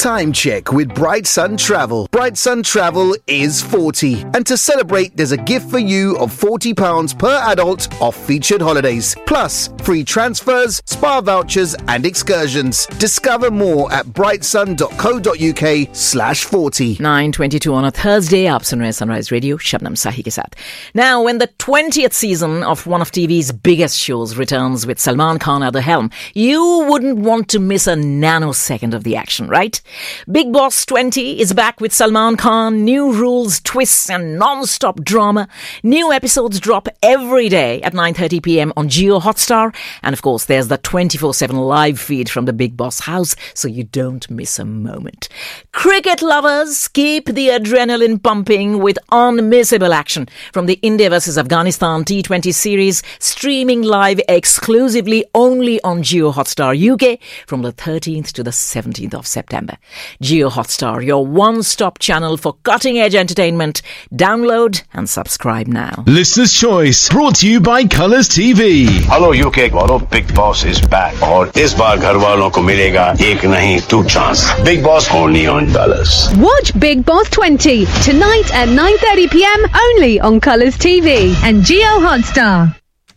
time check with Bright Sun Travel. Bright Sun Travel is 40. And to celebrate, there's a gift for you of £40 per adult off featured holidays. Plus, free transfers, spa vouchers and excursions. Discover more at brightsun.co.uk/40. 9:22 on a Thursday. आप सुन रहे हैं Sunrise Radio, Shabnam साही के साथ. Now, when the 20th season of one of TV's biggest shows returns with Salman Khan at the helm, you wouldn't want to miss a nanosecond of the action, right? Big Boss 20 is back with Salman Khan. New rules, twists and non-stop drama. New episodes drop every day at 9:30 p.m. on Jio Hotstar. And of course, there's the 24/7 live feed from the Big Boss house, so you don't miss a moment. Cricket lovers, keep the adrenaline pumping with unmissable action from the India vs Afghanistan T20 series, streaming live exclusively only on Jio Hotstar UK from the 13th to the 17th of September. Jio Hotstar, your one-stop channel for cutting-edge entertainment. Download and subscribe now. Listener's Choice, brought to you by Colours TV. Hello UK वालों, Big Boss is back और इस बार घर वालों को मिलेगा एक नहीं 2 chance. Big Boss only on Colours. Watch Big Boss 20 tonight at 9:30 p.m. only on Colours TV and Jio Hotstar.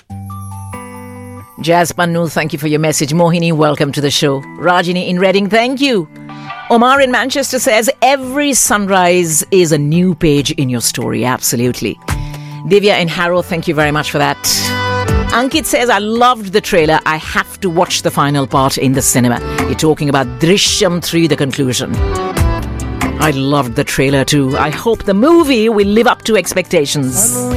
Jazz Pannu, thank you for your message. Mohini, welcome to the show. Rajini in Reading, thank you. Omar in Manchester says, every sunrise is a new page in your story. Absolutely. Divya in Harrow, thank you very much for that. Ankit says, I loved the trailer. I have to watch the final part in the cinema. You're talking about Drishyam 3, the conclusion. I loved the trailer too. I hope the movie will live up to expectations.